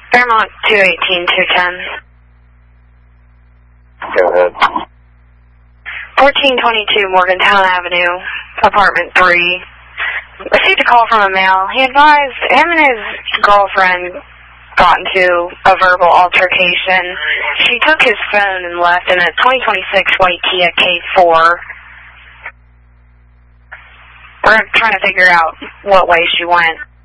Fairmont 218-210. Go ahead. 1422 Morgantown Avenue, apartment 3. Received a call from a male. He advised him and his girlfriend got into a verbal altercation. She took his phone and left in a 2026 white Kia K4. We're trying to figure out what way she went.